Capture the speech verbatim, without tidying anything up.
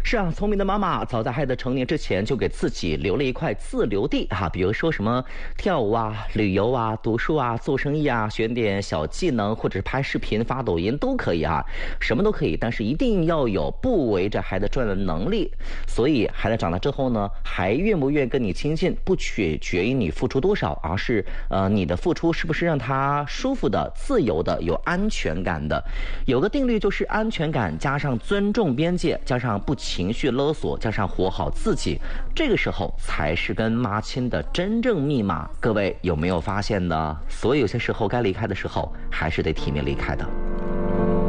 是啊，聪明的妈妈早在孩子成年之前就给自己留了一块自留地啊，比如说什么跳舞啊、旅游啊、读书啊、做生意啊、学点小技能，或者是拍视频、发抖音都可以啊，什么都可以，但是一定要有不围着孩子转的能力。所以孩子长大之后呢，还愿不愿意跟你亲近，不取决于你付出多少，而是呃你的付出是不是让他舒服的、自由的、有安全感的。有个定律就是安全感加上尊重边界，加上不情绪勒索，加上活好自己，这个时候才是跟妈亲的真正密码。各位有没有发现呢？所以有些时候该离开的时候，还是得体面离开的。